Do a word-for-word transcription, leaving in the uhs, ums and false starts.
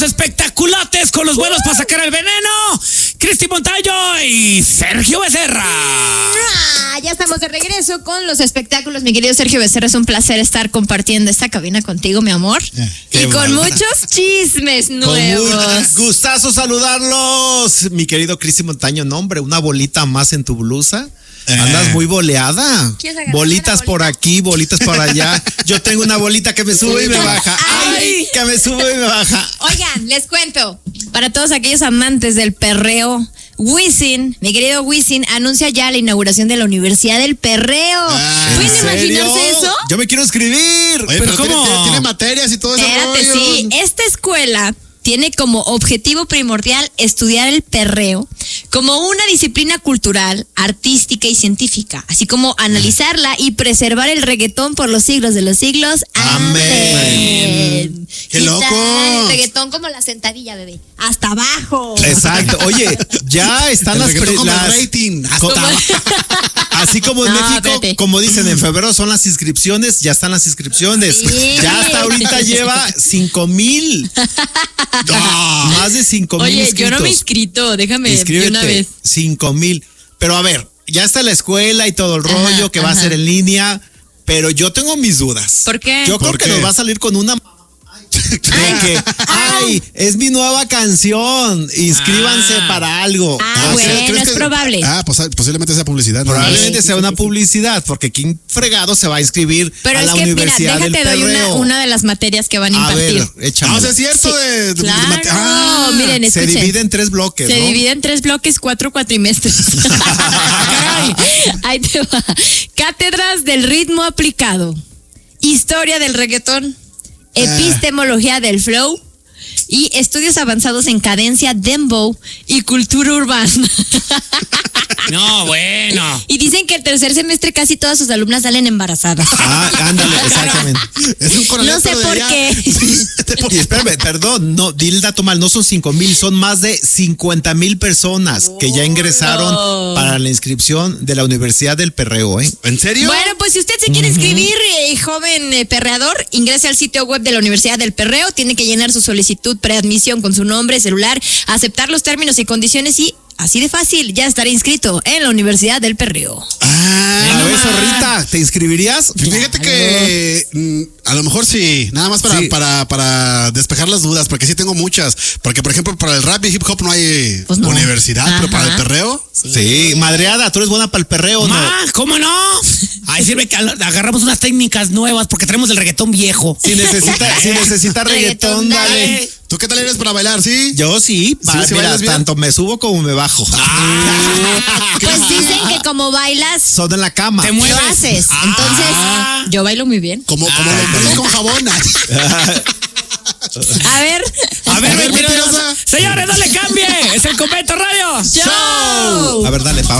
Espectaculates con los buenos para sacar el veneno. Cristi Montaño y Sergio Becerra. Ah, ya estamos de regreso con los espectáculos, mi querido Sergio Becerra. Es un placer estar compartiendo esta cabina contigo, mi amor. Qué y con bárbara. muchos chismes Con nuevos. muy gustazo saludarlos, mi querido Cristi Montaño. No, hombre, una bolita más en tu blusa. Eh. Andas muy boleada. ¿Quieres agarrar Bolitas una por bolita? aquí, bolitas por allá. Yo tengo una bolita que me sube y me baja. Ay, que me sube y me baja. Oigan, les cuento, para todos aquellos amantes del perreo, Wisin, mi querido Wisin, anuncia ya la inauguración de la Universidad del Perreo. Ah, ¿Pueden ¿En serio? imaginarse eso? Yo me quiero inscribir. Oye, pero pero, tiene, ¿cómo? tiene- tiene materias y todo eso. Espérate, sí. Esta escuela tiene como objetivo primordial estudiar el perreo como una disciplina cultural, artística y científica, así como analizarla y preservar el reggaetón por los siglos de los siglos. Amén. Amén. ¡Qué Quitar loco! El reggaetón como la sentadilla, bebé. Hasta abajo. Exacto. Oye, ya están El las, reggaetón pre- con el las- rating. Hasta Co- Así como en No, México, espérate. como dicen, en febrero son las inscripciones, ya están las inscripciones. Sí. Ya hasta ahorita lleva cinco mil. Más de cinco mil Oye, inscritos. yo no me he inscrito, déjame de Inscríbete, una vez. cinco mil. Pero a ver, ya está la escuela y todo el rollo Ajá, que va a ajá. ser en línea, pero yo tengo mis dudas. ¿Por qué? Yo creo ¿Por que qué? nos va a salir con una... De que, ay, es mi nueva canción, inscríbanse Ah. para algo. Ah, O bueno, sea, ¿crees es que- probable. Ah, pues posiblemente sea publicidad. ¿no? Probablemente Sí, sea sí, una sí, sí. publicidad, porque ¿quién fregado se va a inscribir Pero a es la que, mira, Universidad déjate del doy una, Perreo? una de las materias que van a A impartir. ver, échame. Ah, o sea, es cierto. Sí, de, de- de claro. mate- ah, Miren, se escuchen. divide en tres bloques, Se ¿no? divide en tres bloques, cuatro cuatrimestres. Caray. Ahí te va. Cátedras del ritmo aplicado. Historia del reggaetón. Epistemología del flow. Y estudios avanzados en cadencia, dembow y cultura urbana. No, bueno. Y dicen que el tercer semestre casi todas sus alumnas salen embarazadas. Ah, ándale, exactamente. es un coronel, No sé pero de por allá. qué. Y espérame, perdón, no, di el dato mal, no son cinco mil, son más de cincuenta mil personas que ya ingresaron Oh. para la inscripción de la Universidad del Perreo, ¿eh? ¿En serio? Bueno, pues si usted se quiere inscribir, eh, joven eh, perreador, ingrese al sitio web de la Universidad del Perreo, tiene que llenar su solicitud preadmisión con su nombre, celular, aceptar los términos y condiciones y así de fácil, ya estará inscrito en la Universidad del Perreo. Ah, A ver, nomás. Zorrita, ¿te inscribirías? Fíjate que mm, a lo mejor sí, nada más para, Sí. para, para despejar las dudas, porque sí tengo muchas. Porque, por ejemplo, para el rap y hip hop no hay Pues no. universidad, pero para el Ajá. perreo. Sí, madreada, tú eres buena para el perreo, ¿no? Ma, ¿cómo no? Ay, sirve que al- agarramos unas técnicas nuevas porque tenemos el reggaetón viejo. Si necesita, si necesita reggaetón, Reggaetón, dale. dale. ¿Tú qué tal eres para bailar, sí? Yo sí, va, sí mira, bailas bien? tanto me subo como me bajo. Pues dicen que como bailas, Son en la cama. Te lo mueves. haces. Ah. Entonces, yo bailo muy bien. Como, como lo pones con jabón. A ver. A ver, A ver, mentirosa. mentirosa. Señores, no le cambie. Es el Convento Radio. ¡Show! A ver, dale, pa'